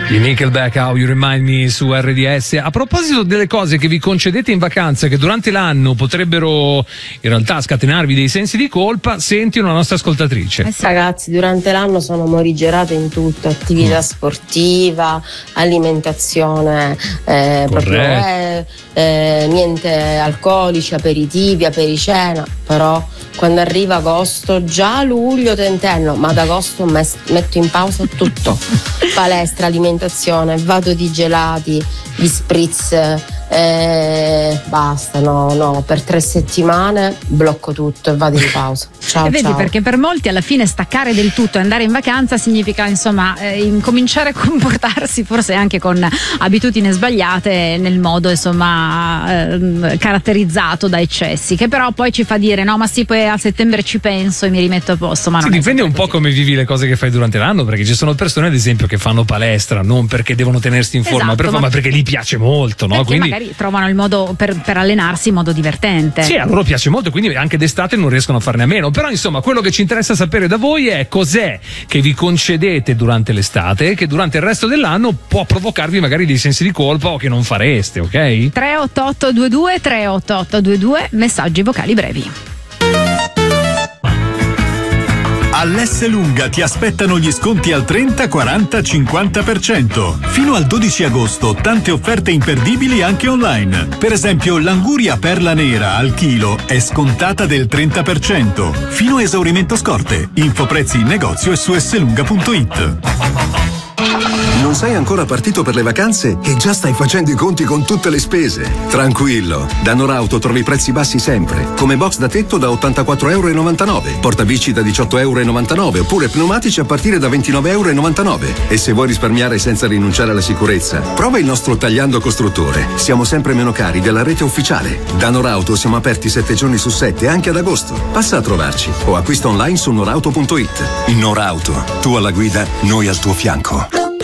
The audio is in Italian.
I Nickelback, How You Remind Me su RDS. A proposito delle cose che vi concedete in vacanza che durante l'anno potrebbero in realtà scatenarvi dei sensi di colpa, senti una nostra ascoltatrice. Ragazzi, durante l'anno sono morigerata in tutto: attività sportiva, alimentazione, proprio niente alcolici, aperitivi, apericena. Però quando arriva agosto, già luglio tentenno, ma ad agosto metto in pausa tutto. Palestra, alimentazione, vado di gelati, di spritz, basta, no, per 3 settimane blocco tutto e vado in pausa. Ciao, vedi, perché per molti alla fine staccare del tutto e andare in vacanza significa insomma incominciare a comportarsi forse anche con abitudini sbagliate nel modo insomma caratterizzato da eccessi, che però poi ci fa dire no, ma sì, poi a settembre ci penso e mi rimetto a posto. Ma non dipende un po' come vivi le cose che fai durante l'anno, perché ci sono persone ad esempio che fanno palestra non perché devono tenersi in forma, ma perché gli piace molto, no? Quindi magari trovano il modo per allenarsi in modo divertente. Sì, a loro piace molto, quindi anche d'estate non riescono a farne a meno. Però insomma, quello che ci interessa sapere da voi è cos'è che vi concedete durante l'estate che durante il resto dell'anno può provocarvi magari dei sensi di colpa o che non fareste, ok? 38822 messaggi vocali brevi. All'Esselunga ti aspettano gli sconti al 30, 40, 50%. Fino al 12 agosto tante offerte imperdibili anche online. Per esempio l'anguria perla nera al chilo è scontata del 30%. Fino a esaurimento scorte. Infoprezzi in negozio e su esselunga.it. Non sei ancora partito per le vacanze e già stai facendo i conti con tutte le spese. Tranquillo, da Norauto trovi prezzi bassi sempre, come box da tetto da €84,99, portabici da €18,99 oppure pneumatici a partire da €29,99. E se vuoi risparmiare senza rinunciare alla sicurezza, prova il nostro Tagliando Costruttore. Siamo sempre meno cari della rete ufficiale. Da Norauto siamo aperti 7 giorni su 7 anche ad agosto. Passa a trovarci o acquista online su norauto.it. Norauto, tu alla guida, noi al tuo fianco.